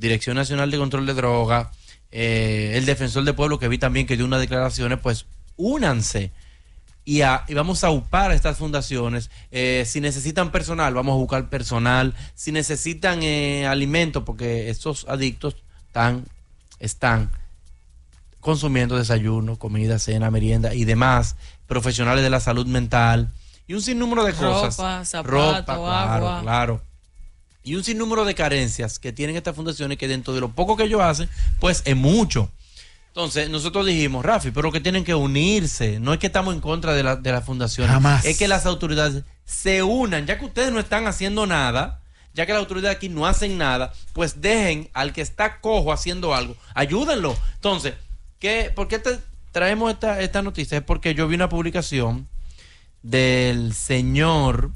Dirección Nacional de Control de Drogas, el Defensor del Pueblo, que vi también que dio unas declaraciones, pues únanse y vamos a upar a estas fundaciones. Si necesitan personal, vamos a buscar personal. Si necesitan alimentos, porque estos adictos están consumiendo desayuno, comida, cena, merienda y demás, profesionales de la salud mental y un sinnúmero de cosas. Ropa, zapatos, agua. Claro. Y un sinnúmero de carencias que tienen estas fundaciones, que dentro de lo poco que ellos hacen, pues es mucho. Entonces, nosotros dijimos, Rafi, pero que tienen que unirse. No es que estamos en contra de las fundaciones. Jamás. Es que las autoridades se unan. Ya que ustedes no están haciendo nada, ya que las autoridades aquí no hacen nada, pues dejen al que está cojo haciendo algo. Ayúdenlo. Entonces, ¿por qué traemos esta noticia? Es porque yo vi una publicación del señor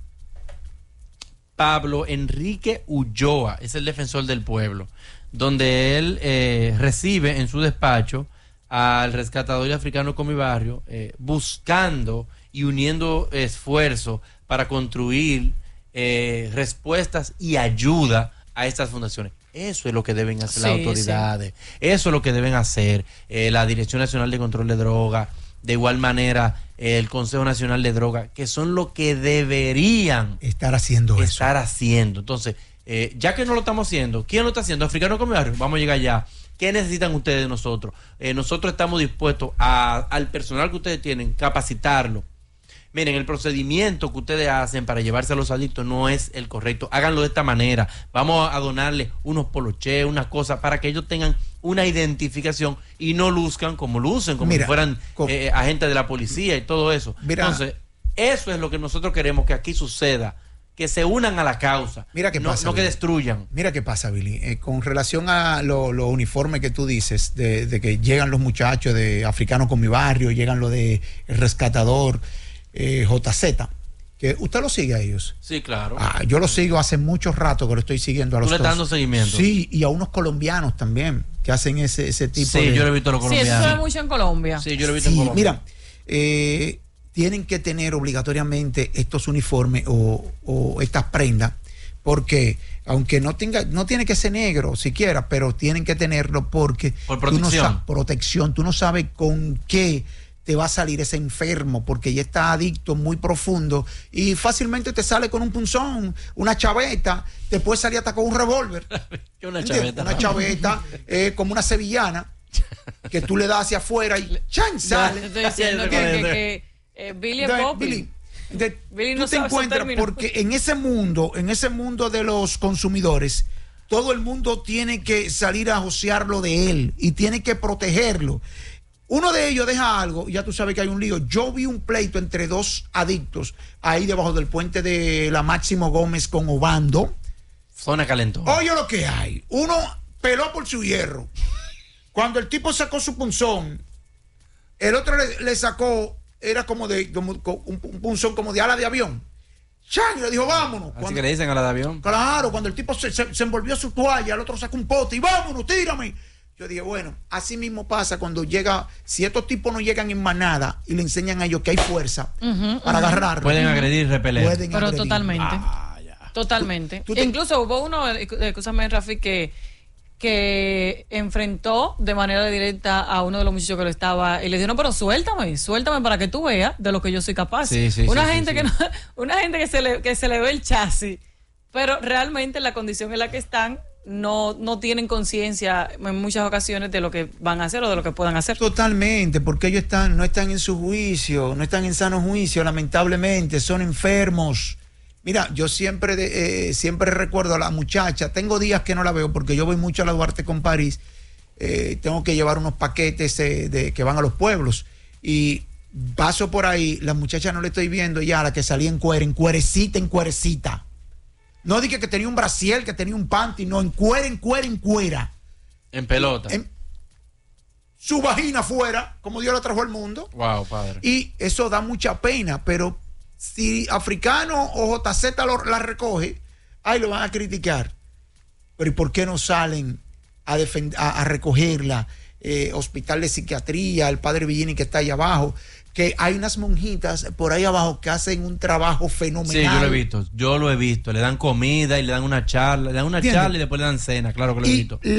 Pablo Enrique Ulloa, es el defensor del pueblo, donde él recibe en su despacho al rescatador africano con mi barrio, buscando y uniendo esfuerzos para construir respuestas y ayuda a estas fundaciones. Eso es lo que deben hacer las autoridades, eso es lo que deben hacer la Dirección Nacional de Control de Drogas, de igual manera el Consejo Nacional de Drogas, que son lo que deberían estar haciendo. Entonces, ya que no lo estamos haciendo, ¿quién lo está haciendo? Africano con mi barrio, vamos a llegar allá. ¿Qué necesitan ustedes de nosotros? Nosotros estamos dispuestos al personal que ustedes tienen, capacitarlo. Miren, el procedimiento que ustedes hacen para llevarse a los adictos no es el correcto. Háganlo de esta manera. Vamos a donarles unos poloches, unas cosas, para que ellos tengan una identificación y no luzcan como lucen, como si fueran agentes de la policía y todo eso. Entonces, eso es lo que nosotros queremos que aquí suceda. Que se unan a la causa. Mira qué pasa, no que destruyan. Mira qué pasa, Billy. Con relación a los uniformes que tú dices, de que llegan los muchachos de Africano con mi barrio, llegan los de El Rescatador, JZ, que usted lo sigue a ellos. Sí, claro. Yo lo sigo hace mucho rato que lo estoy siguiendo a los dos. ¿Tú le estás dando seguimiento? Sí, y a unos colombianos también, que hacen ese tipo de... Sí, yo lo he visto a los colombianos. Sí, eso se ve mucho en Colombia. Sí, yo lo he visto en Colombia. Mira, tienen que tener obligatoriamente estos uniformes o estas prendas, porque aunque no tiene que ser negro siquiera, pero tienen que tenerlo porque por protección. Protección, tú no sabes con qué te va a salir ese enfermo, porque ya está adicto muy profundo y fácilmente te sale con un punzón, una chaveta, te puede salir hasta con un revólver. ¿Qué una chaveta? Una chaveta como una sevillana que tú le das hacia afuera y ¡chan! Sale. Estoy diciendo que Billy es Bobby. Billy no tú te encuentras porque en ese mundo de los consumidores, todo el mundo tiene que salir a josearlo de él y tiene que protegerlo. Uno de ellos deja algo y ya tú sabes que hay un lío. Yo vi un pleito entre dos adictos ahí debajo del puente de la Máximo Gómez con Obando. Zona calentona. Oye lo que hay. Uno peló por su hierro. Cuando el tipo sacó su punzón, el otro le sacó, era como un punzón como de ala de avión. ¡Chan! Le dijo, vámonos. Así que le dicen ala de avión. Claro, cuando el tipo se envolvió su toalla, el otro sacó un pote y vámonos, tírame. Yo dije, bueno, así mismo pasa cuando si estos tipos no llegan en manada y le enseñan a ellos que hay fuerza para agarrarlo. Pueden agredir y repeler. Pero totalmente. Totalmente. Incluso hubo uno, escúchame, Rafi, que enfrentó de manera directa a uno de los muchachos que lo estaba y le dijo, no, pero suéltame para que tú veas de lo que yo soy capaz. Una gente que se le ve el chasis, pero realmente la condición en la que están no tienen conciencia en muchas ocasiones de lo que van a hacer o de lo que puedan hacer. Totalmente, porque ellos no están en su juicio, no están en sano juicio, lamentablemente, son enfermos. Mira, yo siempre recuerdo a la muchacha, tengo días que no la veo porque yo voy mucho a la Duarte con París, tengo que llevar unos paquetes que van a los pueblos y paso por ahí, la muchacha no le estoy viendo ya, la que salía en cuerecita. No dije que tenía un brasier, que tenía un panty, no, en cuera. En pelota. Su vagina fuera, como Dios la trajo al mundo. Wow, padre. Y eso da mucha pena, pero si Africano o JZ la recoge, ahí lo van a criticar. Pero ¿y por qué no salen a recogerla? Hospital de Psiquiatría, el padre Villini que está ahí abajo, que hay unas monjitas por ahí abajo que hacen un trabajo fenomenal. Sí, yo lo he visto, le dan comida y le dan una charla, y después le dan cena, claro que lo he visto.